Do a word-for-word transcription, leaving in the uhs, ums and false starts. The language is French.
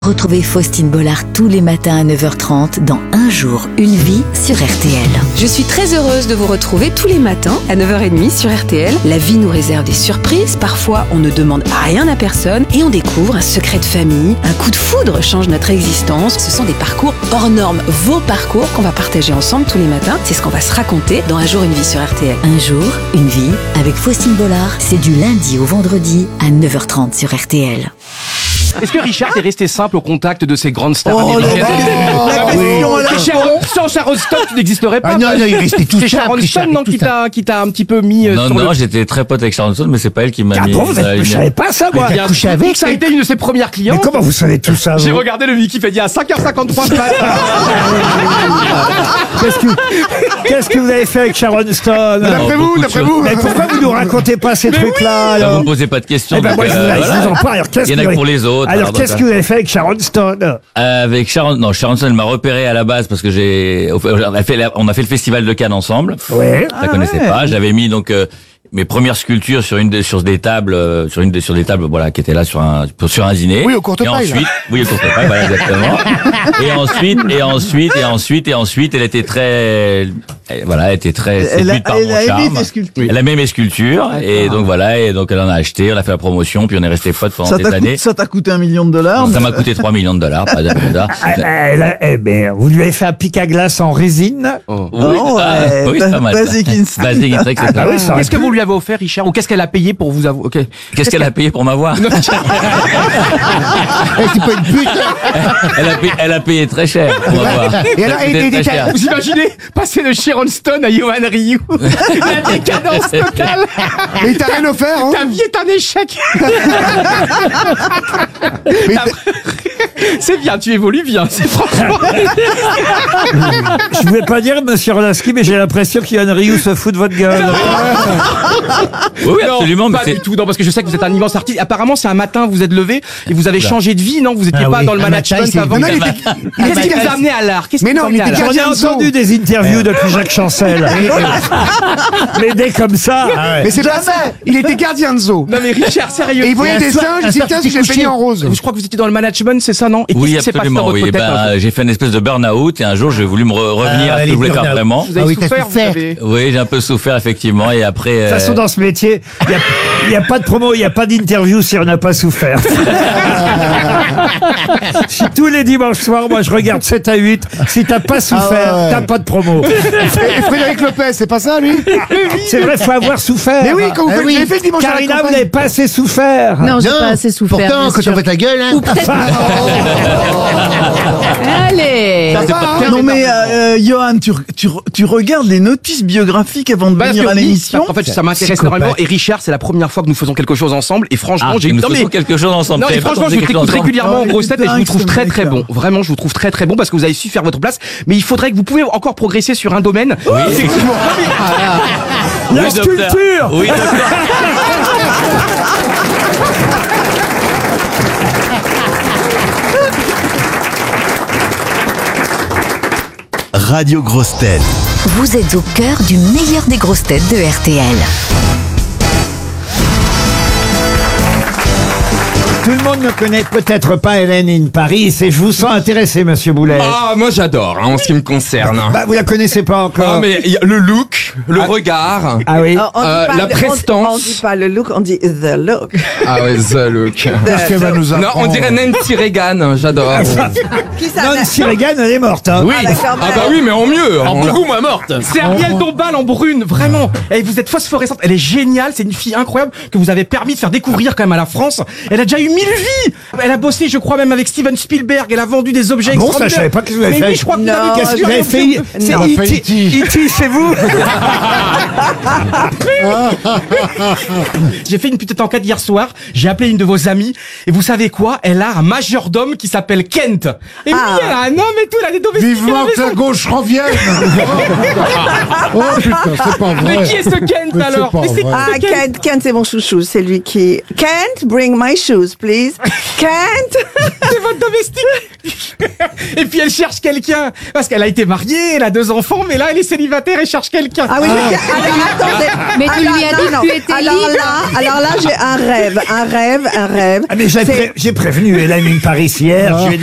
Retrouvez Faustine Bollard tous les matins à neuf heures trente dans Un jour, une vie sur R T L. Je suis très heureuse de vous retrouver tous les matins à neuf heures trente sur R T L. La vie nous réserve des surprises, parfois on ne demande rien à personne et on découvre un secret de famille. Un coup de foudre change notre existence. Ce sont des parcours hors normes, vos parcours qu'on va partager ensemble tous les matins. C'est ce qu'on va se raconter dans Un jour, une vie sur R T L. Un jour, une vie avec Faustine Bollard, c'est du lundi au vendredi à neuf heures trente sur R T L. Est-ce que Richard est resté simple au contact de ces grandes stars Oh, américaines? non, la question, là. Sharon, sans Sharon Stone, tu n'existerais pas. Ah non, non, il restait tout C'est simple, Sharon Richard, Stone, non, tout qui t'a, qui t'a un petit peu mis euh, Non, sur non, le... j'étais très pote avec Sharon Stone, mais c'est pas elle qui m'a Ah mis bon, vous dans la êtes, je lumière. savais pas ça, moi. Bien Coucher sûr, avec, ça a été une de ses premières mais clientes. comment vous savez tout ça, J'ai vous regardé le Wikipédia à cinq heures cinquante-trois ce matin. Qu'est-ce que, qu'est-ce que vous avez fait avec Sharon Stone? D'après vous, d'après vous. Mais pourquoi vous nous racontez pas ces trucs-là, Bah, vous alors? me posez pas de questions. Eh ben, donc, moi, je vous, euh, je voilà. vous en parle. Alors, qu'est-ce Il y en a que- que pour les autres. Alors, alors, qu'est-ce donc, que vous avez fait avec Sharon Stone? Avec Sharon, non, Sharon Stone m'a repéré à la base parce que j'ai, on a fait, la- on a fait le festival de Cannes ensemble. Ouais. Je la connaissais pas. J'avais mis donc euh, mes premières sculptures sur une des, sur des tables, euh, sur une des, sur des tables, voilà, qui étaient là sur un, sur un dîner. Oui, au courte Et paille, là. ensuite, oui, au courte paille, voilà, exactement. Et ensuite, et ensuite, et ensuite, et ensuite, elle était très, elle- voilà, elle était très Elle a- séduite par elle mon a aimé charme. tes sculptures. Elle a aimé mes sculptures. Et donc voilà, et donc elle en a acheté, on a fait la promotion, puis on est resté potes pendant Ça des t'a, années. coûté, ça t'a coûté un million de dollars. Ça m'a coûté trois millions de dollars, pas de dollars. Ah, elle a- eh ben, vous lui avez fait un pic à glace en résine? Oui, Oh, ah, ouais, oui, c'est pas mal. ça. Basic Instinct. Basic Instinct, c'est Ah ça. oui, ça aurait Qu'est-ce que pu. vous lui avez offert, Richard? Ou qu'est-ce qu'elle a payé pour vous avoir? Ok. Qu'est-ce qu'elle a payé pour m'avoir? Eh, c'est pas une pute. Elle a payé, elle a payé très cher pour m'avoir. Et alors, Ça coûtait et- et- très et- cher. Vous imaginez passer de Sharon Stone à Johan Ryu? La décadence totale. Mais t'as rien offert, hein. Ta vie est un échec. C'est bien, tu évolues bien. C'est franchement. Je voulais pas dire, monsieur Rolaski, mais j'ai l'impression qu'Yann Ryu se fout de votre gueule. Oui, oui, absolument. Non, mais pas c'est- du tout. Non, parce que je sais que vous êtes un immense artiste. Apparemment, c'est un matin, vous êtes levé et vous avez changé de vie, non? Vous étiez Ah pas oui. dans le Un matin, management il s'est- avant. Non, non, il était- Qu'est-ce qui vous a amené à l'art? Qu'est-ce Mais qui vous non, a amené il à était l'art? J'en ai Gardien de entendu des interviews depuis Jacques Chancel. Mais dès comme ça. Mais c'est pas ça. Il était gardien de zoo. Non mais Richard, sérieux. Et il voyait un des soir- singes, un il dit soir, tiens, tu si je t'es les peignais couché. en rose. Je crois que vous étiez dans le management, c'est ça, non? Et Oui, qu'est-ce qui s'est passé dans absolument. votre Oui, tête, un peu ben, j'ai fait une espèce de burn-out et un jour j'ai voulu me re- revenir Ah, à ce que les je voulais faire burn-out. vraiment. Vous avez Ah oui, t'as souffert, vous souffert. avez... Oui, j'ai un peu souffert effectivement et après. De toute euh, façon, dans ce métier, il n'y a, pas de promo, il n'y a pas d'interview si on n'a pas souffert. Si tous les dimanches soirs, moi, je regarde sept à huit, si t'as pas souffert, Ah ouais. t'as pas de promo. Et Frédéric Lopez, c'est pas ça, lui? C'est vrai, faut avoir souffert. Mais oui, quand vous Ah faites- vous avez fait le dimanche à la Carina, vous campagne. n'avez pas assez souffert. Non, j'ai pas assez souffert. Pourtant, bien quand sûr. on fait ta gueule, hein. Allez. Ça, c'est pas- Non mais euh, Johan, tu, tu, tu regardes les notices biographiques avant de Parce venir que à oui, l'émission. parce qu'en fait, ça m'intéresse Psychopathe. énormément. Et Richard, c'est la première fois que nous faisons quelque chose ensemble. Et franchement, Ah, j'ai eu nous non, mais- faisons quelque chose ensemble. Non, et T'avais pas franchement, pensé je vous quelque écoute chose ensemble régulièrement Non, en il grosses était têtes et je vous dingue, trouve ce très mec, très là. bon. Vraiment, je vous trouve très très bon parce que vous avez su faire votre place. Mais il faudrait que vous pouvez encore progresser sur un domaine. Effectivement. La Oui, docteur. sculpture. Oui, docteur. Radio Grosse Tête. Vous êtes au cœur du meilleur des grosses têtes de R T L. Tout le monde ne connaît peut-être pas Hélène in Paris, et je vous sens intéressé, monsieur Boulet. Ah, moi j'adore, hein, en ce qui me concerne. Bah, vous la connaissez pas encore. Ah, mais il y a le look, le regard. Ah oui. On dit Euh, pas la le- on- prestance. On, dit pas le look, on dit the look. Ah ouais, the look. Qu'est-ce qu'elle va nous Non, apprendre? on dirait Nancy Reagan, j'adore. Qui ça Nancy Reagan, elle est morte. Hein. Oui. Ah, d'accord, Ah bah oui, mais en mieux. En On l'a- beaucoup moins morte. C'est Ariel Dombal en brune, vraiment. Et vous êtes phosphorescente. Elle est géniale. C'est une fille incroyable que vous avez permis de faire découvrir quand même à la France. Elle a déjà eu mille vies. Elle a bossé, je crois, même avec Steven Spielberg. Elle a vendu des objets Ah bon, ça, extraordinaires. je savais pas que vous avez Mais fait. oui, je crois que vous Non, avez Qu'est-ce que vous avez fait? Non. C'est Non, E pas T. E T. E T, c'est vous? J'ai fait une petite enquête hier soir. J'ai appelé une de vos amies. Et vous savez quoi? Elle a un majordome qui s'appelle Kent. Et oui, elle a un homme et tout. Elle a des domestiques. à Vivement la que la maison. gauche revienne. Oh putain, c'est pas vrai. Mais qui est ce Kent Mais c'est alors? pas Mais c'est qui vrai. Ah, ce Kent? Kent, Kent, c'est mon chouchou. C'est lui qui. Kent, bring my shoes, please. Kent. C'est votre domestique. Et puis elle cherche quelqu'un parce qu'elle a été mariée, elle a deux enfants, mais là elle est célibataire et cherche quelqu'un. Ah oui, mais alors attendez. Mais tu Alors, lui as non, dit que non. tu étais alors libre. là, alors là, j'ai un rêve, un rêve, un rêve. Ah, mais j'ai C'est- pré- j'ai prévenu Hélène in Paris hier. Je lui ai dit,